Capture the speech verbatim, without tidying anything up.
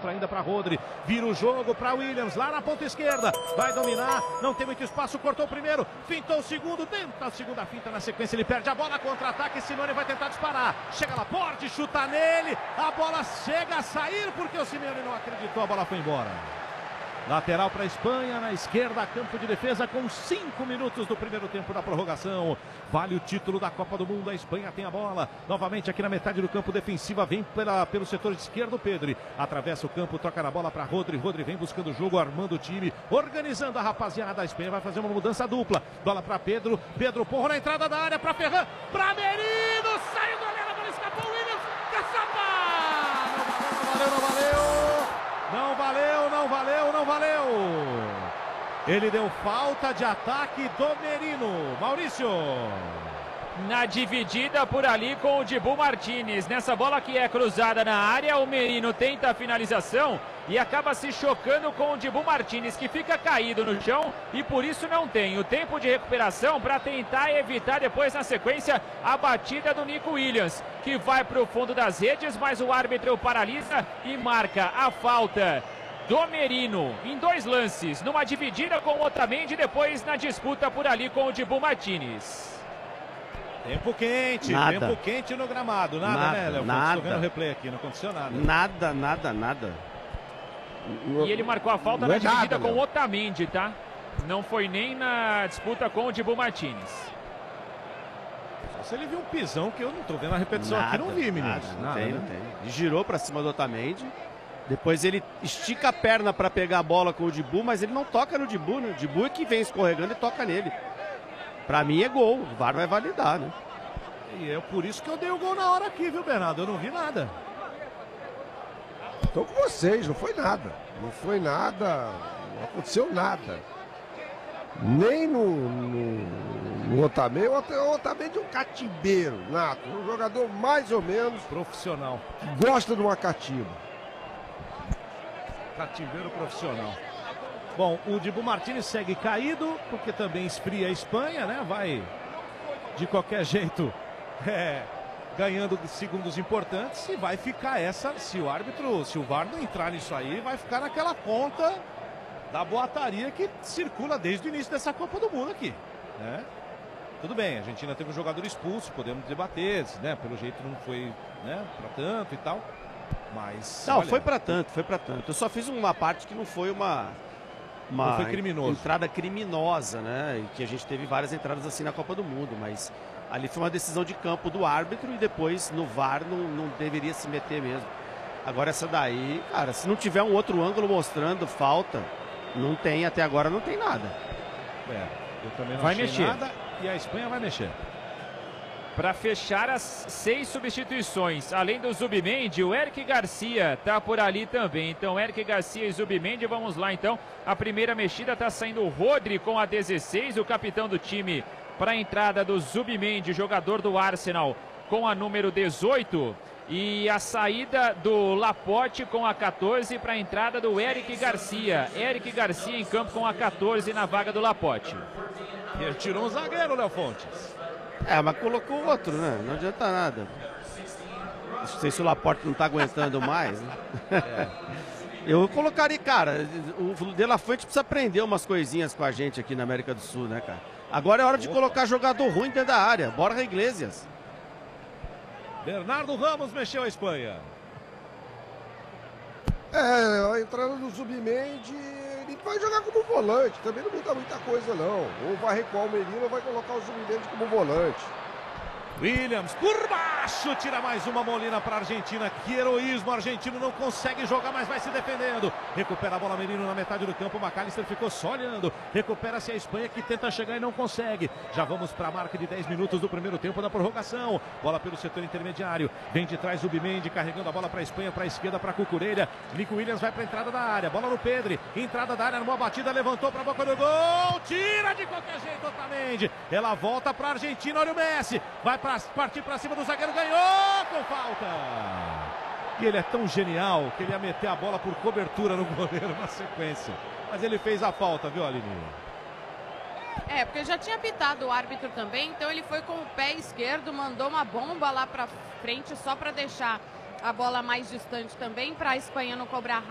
dentro ainda para Rodri. Vira o jogo para Williams, lá na ponta esquerda. Vai dominar, não tem muito espaço, cortou o primeiro, fintou o segundo, dentro da segunda finta, na sequência ele perde a bola, contra-ataque, Simeone vai tentar disparar. Chega Laporte, chuta nele, a bola chega a sair porque o Simeone não acreditou, a bola foi embora. Lateral para a Espanha, na esquerda, campo de defesa com cinco minutos do primeiro tempo da prorrogação. Vale o título da Copa do Mundo, a Espanha tem a bola. Novamente aqui na metade do campo defensiva, vem pela, pelo setor esquerdo, Pedri. Atravessa o campo, toca na bola para Rodri. Rodri vem buscando o jogo, armando o time, organizando a rapaziada. A Espanha vai fazer uma mudança dupla. Bola para Pedro, Pedro Porro na entrada da área, para Ferran, para Merino. Sai o goleiro, a bola escapou, Williams, caçapa! Não valeu, não valeu. Não valeu, não valeu, não valeu. Ele deu falta de ataque do Merino. Maurício. Na dividida por ali com o Dibu Martínez. Nessa bola que é cruzada na área, o Merino tenta a finalização e acaba se chocando com o Dibu Martínez, que fica caído no chão e por isso não tem o tempo de recuperação para tentar evitar depois na sequência a batida do Nico Williams, que vai para o fundo das redes, mas o árbitro paralisa e marca a falta do Merino em dois lances, numa dividida com o Otamendi, depois na disputa por ali com o Dibu Martínez. Tempo quente, nada. tempo quente no gramado, nada, nada né, Léo? Nada. Estou vendo o replay aqui, não aconteceu nada. Nada, nada, nada. E ele marcou a falta não na é dividida nada, com meu. o Otamendi, tá? Não foi nem na disputa com o Dibu Martínez. Só se ele viu um pisão que eu não tô vendo a repetição Nada, aqui, não vi, meninos. Nada, não Nada, tem, né? não tem. Ele girou pra cima do Otamendi. Depois ele estica a perna pra pegar a bola com o Dibu, mas ele não toca no Dibu, né? O Dibu é que vem escorregando e toca nele. Pra mim é gol, o V A R vai validar, né? E é por isso que eu dei o gol na hora aqui, viu, Bernardo? Eu não vi nada. Tô com vocês, não foi nada. Não foi nada, não aconteceu nada. Nem no, no, no Otamendi. O Otamendi é um catimbeiro, nato. Um jogador mais ou menos Profissional. que gosta de uma catimba. Catimbeiro profissional. Bom, o Dibu Martínez segue caído, porque também esfria a Espanha, né? Vai, de qualquer jeito, é, ganhando segundos importantes e vai ficar essa, se o árbitro, se o V A R não entrar nisso aí, vai ficar naquela conta da boataria que circula desde o início dessa Copa do Mundo aqui, né? Tudo bem, a Argentina teve um jogador expulso, podemos debater, né? Pelo jeito não foi, né, para tanto e tal, mas... Não, olha, foi pra tanto, foi pra tanto. Eu só fiz uma parte que não foi uma... Uma Não foi criminoso. entrada criminosa, né? E que a gente teve várias entradas assim na Copa do Mundo, mas ali foi uma decisão de campo do árbitro e depois no V A R não, não deveria se meter mesmo. Agora essa daí, cara, se não tiver um outro ângulo mostrando falta, não tem, até agora não tem nada. É, eu também não Vai achei mexer. nada e a Espanha vai mexer. Para fechar as seis substituições, além do Zubimendi, o Eric Garcia tá por ali também. Então, Eric Garcia e Zubimendi, vamos lá então. A primeira mexida tá saindo o Rodri com a dezesseis, o capitão do time, para a entrada do Zubimendi, jogador do Arsenal, com a número dezoito. E a saída do Laporte com a quatorze para a entrada do Eric Garcia. Eric Garcia em campo com a quatorze na vaga do Laporte. Ele tirou um zagueiro, Léo Fontes. É, mas colocou outro, né? Não adianta nada. Não sei se o Laporte não tá aguentando mais, né? É. Eu colocaria, cara, o De La Fuente precisa aprender umas coisinhas com a gente aqui na América do Sul, né, cara? Agora é hora de Opa. colocar jogador ruim dentro da área. Borja Iglesias. Bernardo Ramos mexeu a Espanha. É, a entrada do Zubimendi, ele vai jogar como volante, também não muda muita coisa não. Ou vai recuar o Merino ou vai colocar o Zubimendi como volante. Williams por baixo, tira mais uma Molina para a Argentina. Que heroísmo, o argentino não consegue jogar, mas vai se defendendo. Recupera a bola, Merino na metade do campo. McAllister ficou só olhando. Recupera-se a Espanha, que tenta chegar e não consegue. Já vamos para a marca de dez minutos do primeiro tempo da prorrogação. Bola pelo setor intermediário. Vem de trás o Zubimendi, carregando a bola para a Espanha, para a esquerda, para a Cucurella. Nico Williams vai para a entrada da área. Bola no Pedri. Entrada da área, numa batida, levantou para a boca do gol. Tira de qualquer jeito, Otamendi. Ela volta para a Argentina, olha o Messi. Vai para partir para cima do zagueiro, ganhou com falta. E ele é tão genial que ele ia meter a bola por cobertura no goleiro na sequência. Mas ele fez a falta, viu, Aline? É, porque já tinha pitado o árbitro também, então ele foi com o pé esquerdo, mandou uma bomba lá para frente só para deixar a bola mais distante também, para a Espanha não cobrar